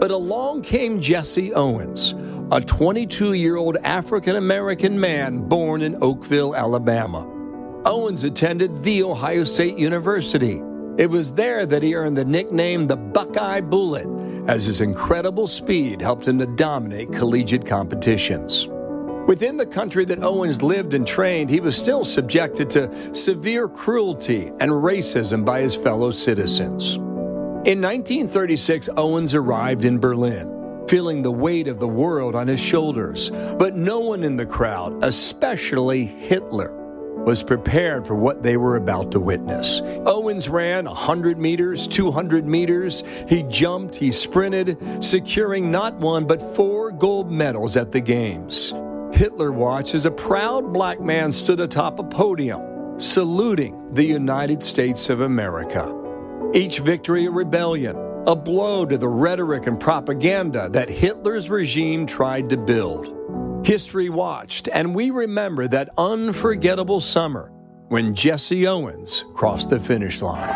But along came Jesse Owens, a 22-year-old African-American man born in Oakville, Alabama. Owens attended The Ohio State University. It was there that he earned the nickname the Buckeye Bullet, as his incredible speed helped him to dominate collegiate competitions. Within the country that Owens lived and trained, he was still subjected to severe cruelty and racism by his fellow citizens. In 1936, Owens arrived in Berlin, feeling the weight of the world on his shoulders. But no one in the crowd, especially Hitler, was prepared for what they were about to witness. Owens ran 100 meters, 200 meters. He jumped, he sprinted, securing not one but 4 gold medals at the Games. Hitler watched as a proud black man stood atop a podium, saluting the United States of America. Each victory a rebellion, a blow to the rhetoric and propaganda that Hitler's regime tried to build. History watched, and we remember that unforgettable summer when Jesse Owens crossed the finish line.